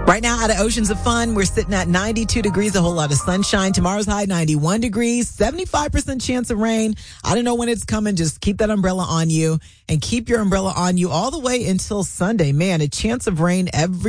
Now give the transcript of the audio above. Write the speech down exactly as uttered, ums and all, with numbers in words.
Right now, out of Oceans of Fun, we're sitting at ninety-two degrees, a whole lot of sunshine. Tomorrow's high, ninety-one degrees, seventy-five percent chance of rain. I don't know when it's coming. Just keep that umbrella on you and keep your umbrella on you all the way until Sunday. Man, a chance of rain every